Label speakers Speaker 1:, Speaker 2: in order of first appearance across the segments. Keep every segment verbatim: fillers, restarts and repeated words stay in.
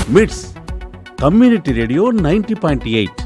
Speaker 1: మిట్స్ community radio ninety point eight.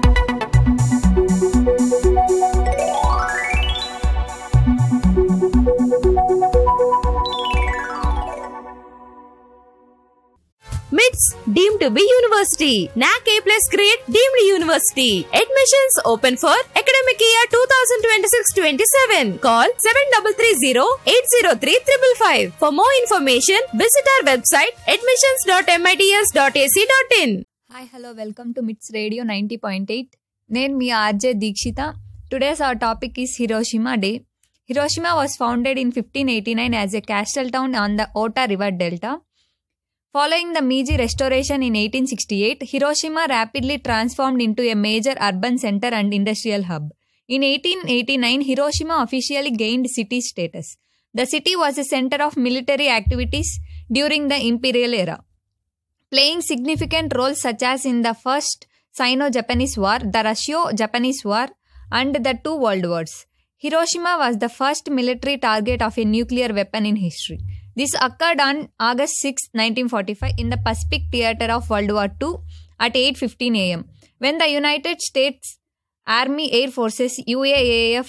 Speaker 2: మిట్స్ deemed to be university. N A C A plus grade deemed university. Admissions open for academic year twenty twenty-six twenty-seven. Call seven three three zero eight zero three five five. For more information, visit our website admissions dot mits dot a c dot in.
Speaker 3: Hi, hello, welcome to Mits Radio ninety point eight. నేను మీ RJ Dikshita. Today's our topic is Hiroshima Day. Hiroshima was founded in fifteen eighty-nine as a coastal town on the Ota River Delta. Following the Meiji Restoration in eighteen sixty-eight, Hiroshima rapidly transformed into a major urban center and industrial hub. In eighteen eighty-nine, Hiroshima officially gained city status. The city was a center of military activities during the imperial era, playing significant roles such as in the First Sino-Japanese War, the Russo-Japanese War, and the two World Wars. Hiroshima was the first military target of a nuclear weapon in history. This occurred on August sixth, nineteen forty-five in the Pacific Theater of World War Two at eight fifteen a m when the United States Army Air Forces U A A F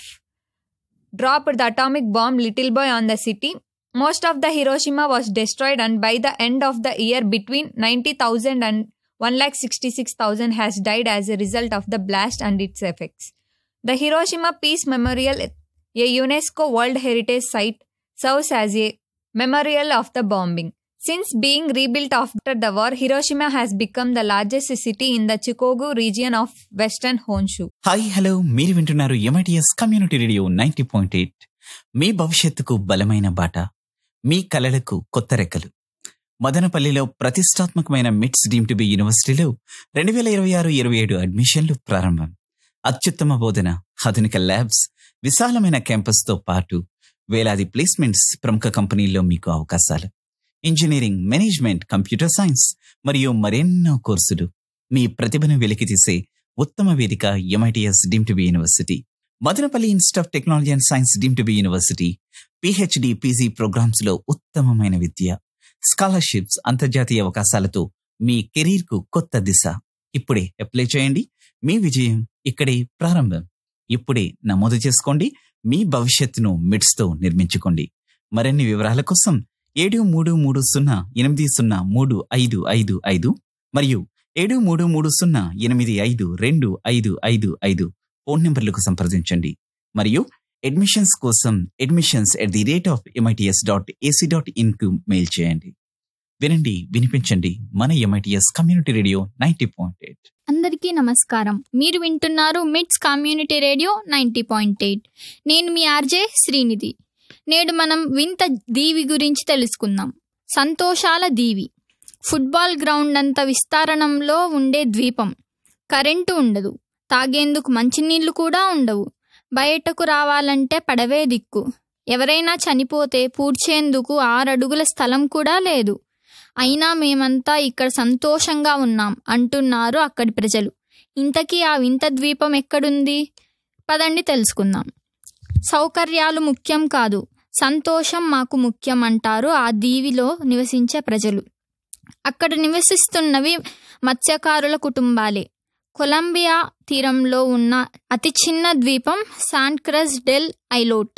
Speaker 3: dropped the atomic bomb Little Boy on the city. Most of the Hiroshima was destroyed, and by the end of the year between ninety thousand and one lakh sixty-six thousand has died as a result of the blast and its effects. The Hiroshima Peace Memorial, a UNESCO World Heritage Site, serves as a memorial of the bombing. Since being rebuilt after the war, Hiroshima has become the largest city in the Chikogu region of Western Honshu.
Speaker 4: Hi hello, మీరు వింటున్నారు MITS community radio ninety point eight. మీ భవిష్యత్తుకు బలమైన బాట, మీ కలలకు కొత్త రెక్కలు. మదనపల్లిలో ప్రతిష్టాత్మకమైన మిట్స్ డీమ్డ్ టు బి యూనివర్సిటీలో రెండు వేల ఇరవై ఆరు ఇరవై ఏడు అడ్మిషన్లు ప్రారంభం. అత్యుత్తమ బోధన, ఆధునిక ల్యాబ్స్, విశాలమైన క్యాంపస్తో పాటు వేలాది ప్లేస్మెంట్స్, ప్రముఖ కంపెనీల్లో మీకు అవకాశాలు. ఇంజనీరింగ్, మేనేజ్మెంట్, కంప్యూటర్ సైన్స్ మరియు మరెన్నో కోర్సులు. మీ ప్రతిభను వెలికితీసే ఉత్తమ వేదిక MITS deemed to be university. Madanapalle institute of technology and science deemed to be university. PhD, PG programmes లో ఉత్తమమైన విద్య, స్కాలర్షిప్స్, అంతర్జాతీయ అవకాశాలతో మీ కెరీర్ కు కొత్త దిశ. ఇప్పుడే అప్లై చేయండి. మీ విజయం ఇక్కడే ప్రారంభం. ఇప్పుడే నమోదు చేసుకోండి. మీ భవిష్యత్తును మిట్స్ తో నిర్మించుకోండి. మరిన్ని వివరాల కోసం ఏడు మూడు మూడు సున్నా ఎనిమిది సున్నా మూడు ఐదు ఐదు ఐదు మరియు ఏడు మూడు మూడు సున్నా ఎనిమిది ఐదు రెండు ఐదు ఐదు ఐదు ఫోన్ నెంబర్లకు సంప్రదించండి. మరియు అడ్మిషన్స్ కోసం admissions at the rate of MITS dot AC dot in కు మెయిల్ చేయండి. వినండి, వినిపించండి మన MITS community radio ninety point eight.
Speaker 5: అందరికీ నమస్కారం. మీరు వింటున్నారు మిట్స్ community radio ninety point eight. నేను మీ ఆర్జే శ్రీనిధి. నేడు మనం వింత దీవి గురించి తెలుసుకుందాం. సంతోషాల దీవి. ఫుట్బాల్ గ్రౌండ్ అంత విస్తరణంలో ఉండే ద్వీపం. కరెంటు ఉండదు, తాగేందుకు మంచినీళ్లు కూడా ఉండవు. బయటకు రావాలంటే పడవే దిక్కు. ఎవరైనా చనిపోతే పూడ్చేందుకు ఆరడుగుల స్థలం కూడా లేదు. అయినా మేమంతా ఇక్కడ సంతోషంగా ఉన్నాం అంటున్నారు అక్కడి ప్రజలు. ఇంతకీ ఆ వింత ద్వీపం ఎక్కడుంది? పదండి తెలుసుకుందాం. సౌకర్యాలు ముఖ్యం కాదు, సంతోషం మాకు ముఖ్యం అంటారు ఆ దీవిలో నివసించే ప్రజలు. అక్కడ నివసిస్తున్నవి మత్స్యకారుల కుటుంబాలే. కొలంబియా తీరంలో ఉన్న అతి చిన్న ద్వీపం San crush del ఐలోట్.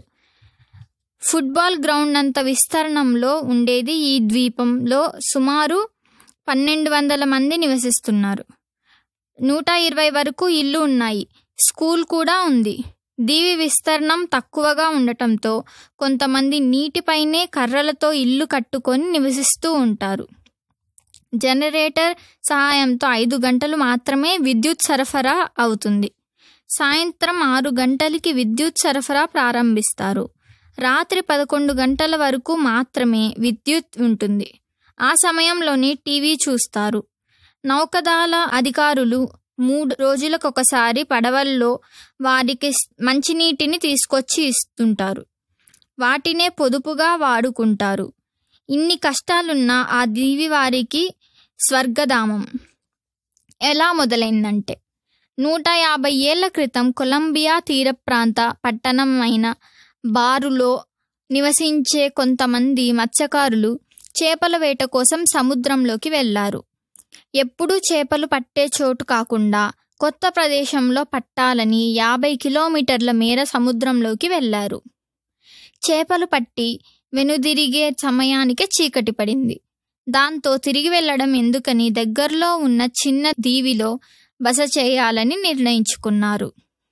Speaker 5: Football ground అంత విస్తరణంలో ఉండేది ఈ ద్వీపంలో సుమారు పన్నెండు వందల మంది నివసిస్తున్నారు. నూట ఇరవై వరకు ఇల్లు ఉన్నాయి. స్కూల్ కూడా ఉంది. దీవి విస్తరణం తక్కువగా ఉండటంతో కొంతమంది నీటిపైనే కర్రలతో ఇల్లు కట్టుకొని నివసిస్తూ ఉంటారు. జనరేటర్ సహాయంతో ఐదు గంటలు మాత్రమే విద్యుత్ సరఫరా అవుతుంది. సాయంత్రం ఆరు గంటలకి విద్యుత్ సరఫరా ప్రారంభిస్తారు. రాత్రి పదకొండు గంటల వరకు మాత్రమే విద్యుత్ ఉంటుంది. ఆ సమయంలోనే టీవీ చూస్తారు. నౌకదళ అధికారులు మూడు రోజులకొకసారి పడవల్లో వారికి మంచినీటిని తీసుకొచ్చి ఇస్తుంటారు. వాటినే పొదుపుగా వాడుకుంటారు. ఇన్ని కష్టాలున్నా ఆ దీవి వారికి స్వర్గధామం. ఎలా మొదలైందంటే, నూట యాభై ఏళ్ల క్రితం కొలంబియా తీర ప్రాంత పట్టణం అయిన బారులో నివసించే కొంతమంది మత్స్యకారులు చేపల వేట కోసం సముద్రంలోకి వెళ్లారు. ఎప్పుడూ చేపలు పట్టే చోటు కాకుండా కొత్త ప్రదేశంలో పట్టాలని యాభై కిలోమీటర్ల మేర సముద్రంలోకి వెళ్లారు. చేపలు పట్టి వెనుదిరిగే సమయానికి చీకటి పడింది. దాంతో తిరిగి వెళ్లడం ఎందుకని దగ్గరలో ఉన్న చిన్న దీవిలో బస చేయాలని నిర్ణయించుకున్నారు.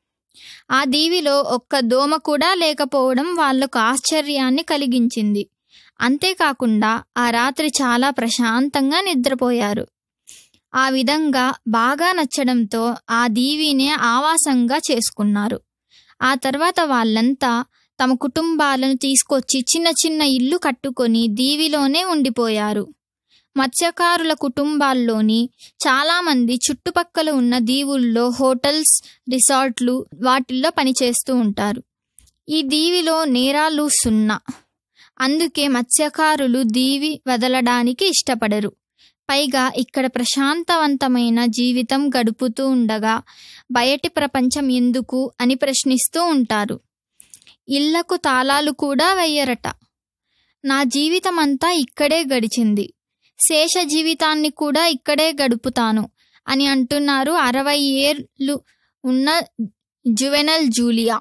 Speaker 5: ఆ దీవిలో ఒక్క దోమ కూడా లేకపోవడం వాళ్లకు ఆశ్చర్యాన్ని కలిగించింది. అంతేకాకుండా ఆ రాత్రి చాలా ప్రశాంతంగా నిద్రపోయారు. ఆ విధంగా బాగా నచ్చడంతో ఆ దీవినే ఆవాసంగా చేసుకున్నారు. ఆ తర్వాత వాళ్ళంతా తమ కుటుంబాలను తీసుకొచ్చి చిన్న చిన్న ఇల్లు కట్టుకొని దీవిలోనే ఉండిపోయారు. మత్స్యకారుల కుటుంబాల్లోని చాలామంది చుట్టుపక్కల ఉన్న దీవుల్లో హోటల్స్, రిసార్ట్లు వాటిల్లో పనిచేస్తూ ఉంటారు. ఈ దీవిలో నేరాలు సున్నా. అందుకే మత్స్యకారులు దీవి వదలడానికి ఇష్టపడరు. పైగా ఇక్కడ ప్రశాంతవంతమైన జీవితం గడుపుతూ ఉండగా బయటి ప్రపంచం ఎందుకు అని ప్రశ్నిస్తూ ఉంటారు. ఇళ్లకు తాళాలు కూడా వెయ్యరట. నా జీవితమంతా ఇక్కడే గడిచింది, శేష జీవితాన్ని కూడా ఇక్కడే గడుపుతాను అని అంటున్నారు అరవై ఏళ్ళు ఉన్న జువెనల్ జూలియా.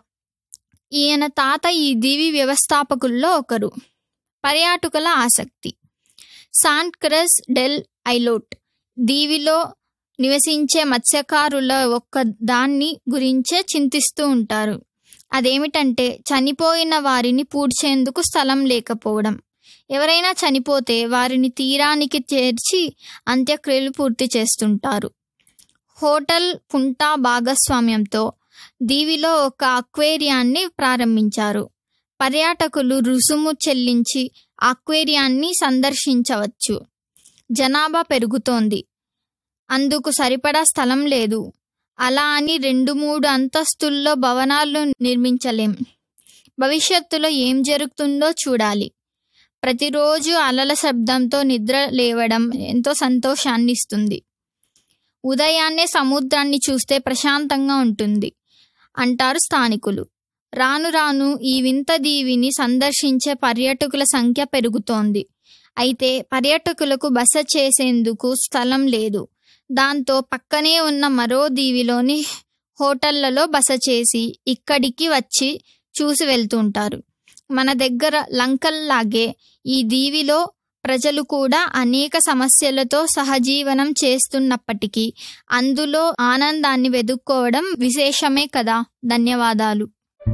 Speaker 5: ఈయన తాత ఈ దీవి వ్యవస్థాపకుల్లో ఒకరు. పర్యాటకుల ఆసక్తి. సాంట్ క్రస్ డెల్ ఐలోట్ దీవిలో నివసించే మత్స్యకారుల ఒక్క దాన్ని గురించే చింతిస్తూ ఉంటారు. అదేమిటంటే చనిపోయిన వారిని పూడ్చేందుకు స్థలం లేకపోవడం. ఎవరైనా చనిపోతే వారిని తీరానికి చేర్చి అంత్యక్రియలు పూర్తి చేస్తుంటారు. హోటల్ పుంటా భాగస్వామ్యంతో దీవిలో ఒక అక్వేరియాన్ని ప్రారంభించారు. పర్యాటకులు రుసుము చెల్లించి అక్వేరియాన్ని సందర్శించవచ్చు. జనాభా పెరుగుతోంది, అందుకు సరిపడా స్థలం లేదు. అలా అని రెండు మూడు అంతస్తుల్లో భవనాలు నిర్మించలేం. భవిష్యత్తులో ఏం జరుగుతుందో చూడాలి. ప్రతిరోజు అలల శబ్దంతో నిద్ర లేవడం ఎంతో సంతోషాన్ని ఇస్తుంది. ఉదయాన్నే సముద్రాన్ని చూస్తే ప్రశాంతంగా ఉంటుంది అంటారు స్థానికులు. రాను రాను ఈ వింత దీవిని సందర్శించే పర్యాటకుల సంఖ్య పెరుగుతోంది. అయితే పర్యాటకులకు బస చేసేందుకు స్థలం లేదు. దాంతో పక్కనే ఉన్న మరో దీవిలోని హోటళ్లలో బస చేసి ఇక్కడికి వచ్చి చూసి వెళ్తుంటారు. మన దగ్గర లంకల్లాగే ఈ దీవిలో ప్రజలు కూడా అనేక సమస్యలతో సహజీవనం చేస్తున్నప్పటికీ అందులో ఆనందాన్ని వెదుక్కోవడం విశేషమే కదా. ధన్యవాదాలు.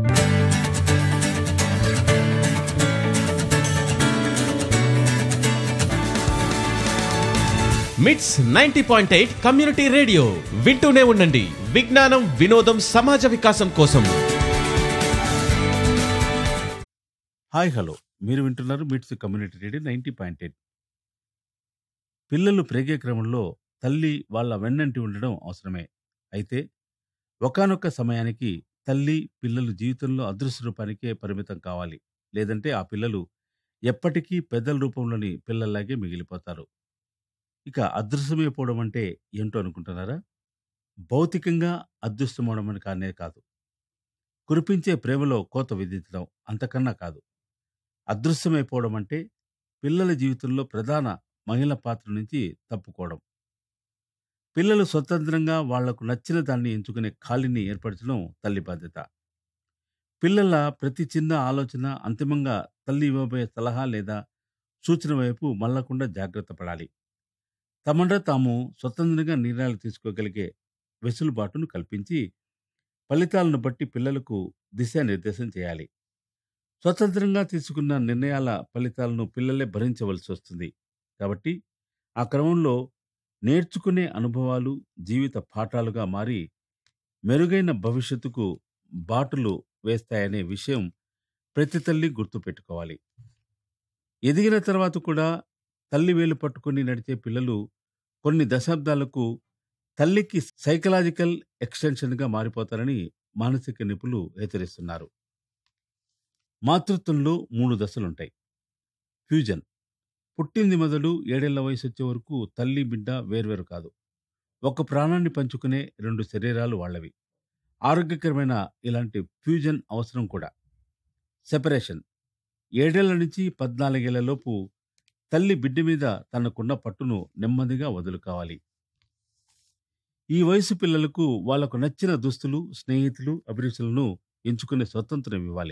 Speaker 6: మిట్స్ ninety point eight community radio వింటూనే ఉండండి. విజ్ఞానం, వినోదం, సమాజ వికాసం కోసం.
Speaker 1: హాయ్ హలో, మీరు వింటున్నారు మిట్స్ community radio ninety point eight. పిల్లలు పెరిగే క్రమంలో తల్లి వాళ్ళ వెన్నంటి ఉండడం అవసరమే. అయితే ఒకానొక సమయానికి తల్లి పిల్లలు జీవితంలో అదృశ్య రూపానికే పరిమితం కావాలి. లేదంటే ఆ పిల్లలు ఎప్పటికీ పెద్దల రూపంలోని పిల్లల్లాగే మిగిలిపోతారు. ఇక అదృశ్యమైపోవడం అంటే ఏంటో అనుకుంటున్నారా? భౌతికంగా అదృశ్యమవడం అని కానే కాదు. కురిపించే ప్రేమలో కోత విధించడం అంతకన్నా కాదు. అదృశ్యమైపోవడం అంటే పిల్లల జీవితంలో ప్రధాన మహిళ పాత్ర నుంచి తప్పుకోవడం. పిల్లలు స్వతంత్రంగా వాళ్లకు నచ్చిన దాన్ని ఎంచుకునే ఖాళీని ఏర్పరచడం తల్లి బాధ్యత. పిల్లల ప్రతి చిన్న ఆలోచన అంతిమంగా తల్లి ఇవ్వబోయే సలహా లేదా సూచన వైపు మళ్లకుండా జాగ్రత్త పడాలి. తమంతా తాము స్వతంత్రంగా నిర్ణయాలు తీసుకోగలిగే వెసులుబాటును కల్పించి ఫలితాలను బట్టి పిల్లలకు దిశానిర్దేశం చేయాలి. స్వతంత్రంగా తీసుకున్న నిర్ణయాల ఫలితాలను పిల్లలే భరించవలసి వస్తుంది. కాబట్టి ఆ క్రమంలో నేర్చుకునే అనుభవాలు జీవిత పాఠాలుగా మారి మెరుగైన భవిష్యత్తుకు బాటలు వేస్తాయనే విషయం ప్రతి తల్లి గుర్తుపెట్టుకోవాలి. ఎదిగిన తర్వాత కూడా తల్లి వేలు పట్టుకుని నడిచే పిల్లలు కొన్ని దశాబ్దాలకు తల్లికి సైకలాజికల్ ఎక్స్టెన్షన్గా మారిపోతారని మానసిక నిపుణులు హెచ్చరిస్తున్నారు. మాతృత్వంలో మూడు దశలుంటాయి. ఫ్యూజన్. పుట్టింది మొదలు ఏడేళ్ల వయసు వచ్చే వరకు తల్లి బిడ్డ వేర్వేరు కాదు. ఒక ప్రాణాన్ని పంచుకునే రెండు శరీరాలు వాళ్ళవి. ఆరోగ్యకరమైన ఇలాంటి ఫ్యూజన్ అవసరం కూడా. సెపరేషన్. ఏడేళ్ల నుంచి పద్నాలుగేళ్ల లోపు తల్లి బిడ్డ మీద తనకున్న పట్టును నెమ్మదిగా వదులుకోవాలి. ఈ వయసు పిల్లలకు వాళ్లకు నచ్చిన దుస్తులు, స్నేహితులు, అభిరుచులను ఎంచుకునే స్వతంత్రం ఇవ్వాలి.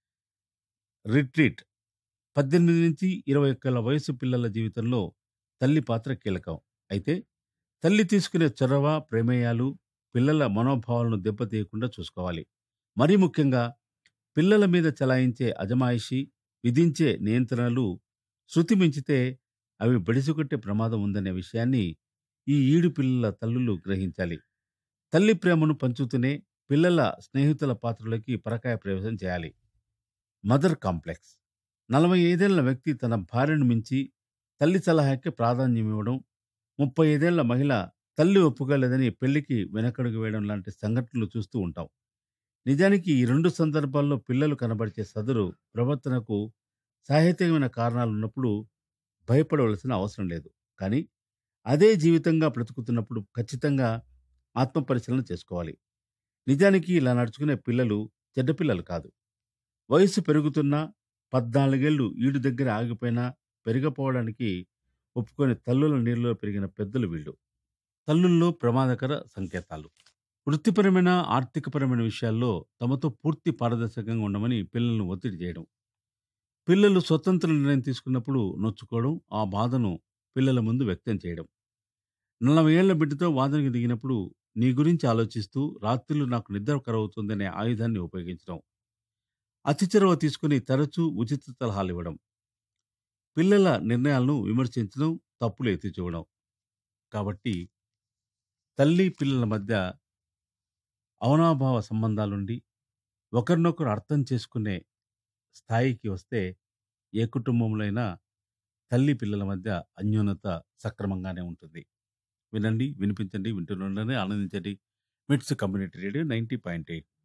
Speaker 1: రిట్రీట్ పద్దెనిమిది నుంచి ఇరవై ఒక్కల వయసు పిల్లల జీవితంలో తల్లి పాత్ర కీలకం. అయితే తల్లి తీసుకునే చొరవ, ప్రమేయాలు పిల్లల మనోభావాలను దెబ్బతీయకుండా చూసుకోవాలి. మరీ ముఖ్యంగా పిల్లల మీద చలాయించే అజమాయిషీ, విధించే నియంత్రణలు శృతి మించితే అవి బడిసికొట్టే ప్రమాదం ఉందనే విషయాన్ని ఈ ఈడు పిల్లల తల్లులు గ్రహించాలి. తల్లి ప్రేమను పంచుతూనే పిల్లల స్నేహితుల పాత్రలోకి పరకాయ ప్రవేశం చేయాలి. మదర్ కాంప్లెక్స్ నలభై ఐదేళ్ల వ్యక్తి తన భార్యను మించి తల్లి సలహాకి ప్రాధాన్యం ఇవ్వడం, ముప్పై ఐదేళ్ల మహిళ తల్లి ఒప్పుకోలేదని పెళ్లికి వెనకడుగు వేయడం లాంటి సంఘటనలు చూస్తూ ఉంటాం. నిజానికి ఈ రెండు సందర్భాల్లో పిల్లలు కనబరిచే సదరు ప్రవర్తనకు సాహిత్యమైన కారణాలున్నప్పుడు భయపడవలసిన అవసరం లేదు. కానీ అదే జీవితంగా బ్రతుకుతున్నప్పుడు ఖచ్చితంగా ఆత్మపరిశీలన చేసుకోవాలి. నిజానికి ఇలా నడుచుకునే పిల్లలు చెడ్డపిల్లలు కాదు. వయసు పెరుగుతున్నా, పద్నాలుగేళ్లు ఈడు దగ్గర ఆగిపోయినా పెరిగపోవడానికి ఒప్పుకొని తల్లుల నీళ్ళలో పెరిగిన పెద్దలు వీళ్ళు. తల్లుల్లో ప్రమాదకర సంకేతాలు. వృత్తిపరమైన, ఆర్థికపరమైన విషయాల్లో తమతో పూర్తి పారదర్శకంగా ఉండమని పిల్లలను ఒత్తిడి చేయడం. పిల్లలు స్వతంత్ర నిర్ణయం తీసుకున్నప్పుడు నొచ్చుకోవడం, ఆ బాధను పిల్లల ముందు వ్యక్తం చేయడం. నలభై ఏళ్ల బిడ్డతో వాదనకి దిగినప్పుడు నీ గురించి ఆలోచిస్తూ రాత్రులు నాకు నిద్ర కరవుతుందనే ఆయుధాన్ని ఉపయోగించడం. అతి చొరవ తీసుకుని తరచూ ఉచిత సలహాలు ఇవ్వడం. పిల్లల నిర్ణయాలను విమర్శించడం, తప్పులు ఎత్తి చూడడం. కాబట్టి తల్లి పిల్లల మధ్య అవనాభావ సంబంధాలుండి ఒకరినొకరు అర్థం చేసుకునే స్థాయికి వస్తే ఏ కుటుంబంలో అయినా తల్లి పిల్లల మధ్య అన్యోన్యత సక్రమంగానే ఉంటుంది. వినండి, వినిపించండి, వింటూనే ఆనందించండి. మిట్స్ community radio ninety point eight.